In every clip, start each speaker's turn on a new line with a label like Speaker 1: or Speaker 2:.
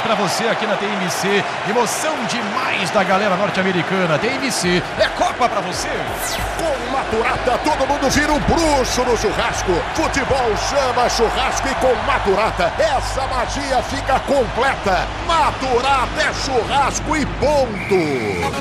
Speaker 1: pra você aqui na TMC. Emoção demais da galera norte-americana. TMC é Copa pra você.
Speaker 2: Com Maturata, todo mundo vira um bruxo no churrasco. Futebol chama churrasco e com Maturata, essa magia fica completa. Maturata é churrasco e ponto.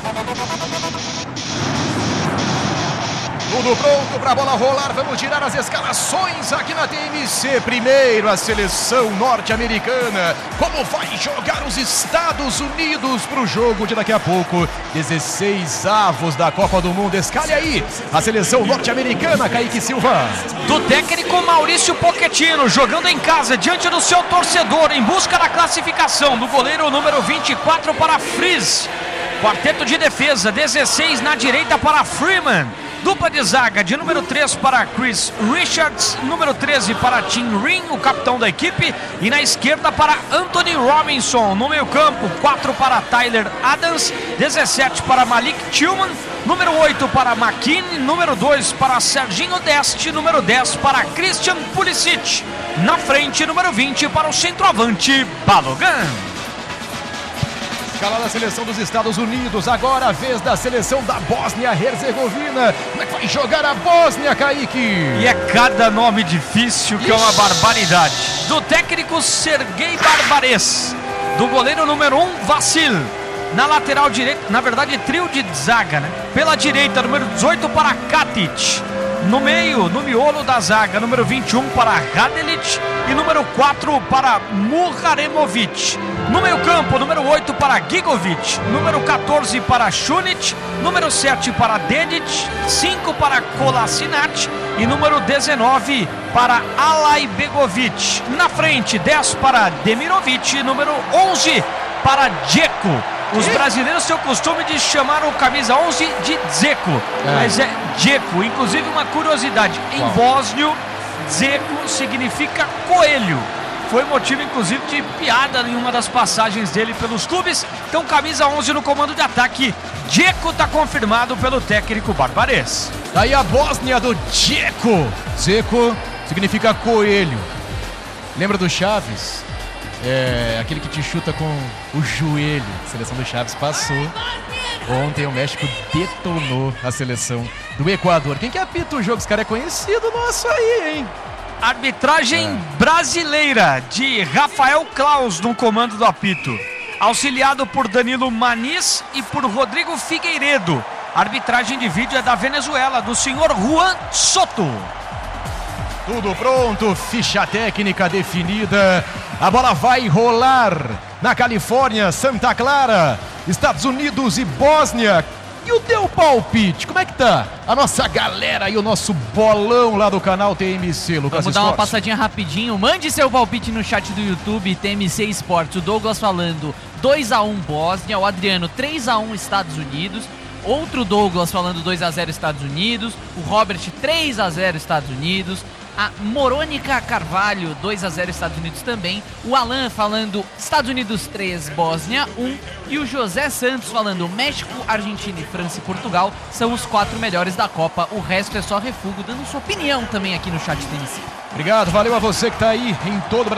Speaker 1: Tudo pronto para a bola rolar, vamos tirar as escalações aqui na TMC. Primeiro a seleção norte-americana, como vai jogar os Estados Unidos para o jogo de daqui a pouco. 16 avos da Copa do Mundo, escalhe aí a seleção norte-americana, Kaique Silva.
Speaker 3: Do técnico Maurício Pochettino, jogando em casa diante do seu torcedor, em busca da classificação. Do goleiro número 24 para Freeze. Quarteto de defesa, 16 na direita para Freeman. Dupla de zaga de número 3 para Chris Richards, número 13 para Tim Ring, o capitão da equipe, e na esquerda para Anthony Robinson. No meio campo, 4 para Tyler Adams, 17 para Malik Tillman, número 8 para McKinney, número 2 para Serginho Deste, número 10 para Christian Pulisic. Na frente, número 20 para o centroavante Balogun.
Speaker 1: Escalada da seleção dos Estados Unidos, agora a vez da seleção da Bósnia-Herzegovina. Como é que vai jogar a Bósnia, Kaique?
Speaker 3: E é cada nome difícil que é uma barbaridade. Do técnico Sergei Barbares, do goleiro número 1, Vassil. Na lateral direita, na verdade trio de zaga, né? Pela direita, número 18 para Katic. No meio, no miolo da zaga, número 21 para Radelic e número 4 para Muharemovic. No meio campo, número 8 para Gigovic, número 14 para Šunić, número 7 para Dedic, 5 para Kolasinac e número 19 para Alajbegovic. Na frente, 10 para Demirovic, número 11 para Dzeko. Os brasileiros têm o costume de chamar o camisa 11 de Dzeko, mas é Dzeko. Inclusive, uma curiosidade, em bósnio, Dzeko significa coelho. Foi motivo, inclusive, de piada em uma das passagens dele pelos clubes. Então, camisa 11 no comando de ataque. Dzeko está confirmado pelo técnico Barbares.
Speaker 1: Daí a Bósnia do Dzeko. Dzeko significa coelho. Lembra do Chaves? É aquele que te chuta com o joelho. A seleção do Chaves passou. Ontem o México detonou a seleção do Equador. Quem que apita o jogo? Esse cara é conhecido nosso aí, hein?
Speaker 3: Arbitragem brasileira de Rafael Claus no comando do apito. Auxiliado por Danilo Maniz e por Rodrigo Figueiredo. Arbitragem de vídeo é da Venezuela, do senhor Juan Soto.
Speaker 1: Tudo pronto, ficha técnica definida. A bola vai rolar na Califórnia, Santa Clara, Estados Unidos e Bósnia. E o teu palpite, como é que tá? A nossa galera e o nosso bolão lá do canal TMC, Lucas.
Speaker 4: Vamos dar uma passadinha rapidinho. Mande seu palpite no chat do YouTube, TMC Esportes. O Douglas falando 2-1 Bósnia, o Adriano 3-1 Estados Unidos. Outro Douglas falando 2-0 Estados Unidos. O Robert 3-0 Estados Unidos. A Morônica Carvalho, 2-0 Estados Unidos também. O Alan falando Estados Unidos 3, Bósnia 1. E o José Santos falando México, Argentina, França e Portugal são os 4 melhores da Copa. O resto é só refúgio, dando sua opinião também aqui no chat TMC.
Speaker 1: Obrigado, valeu a você que tá aí em todo o Brasil.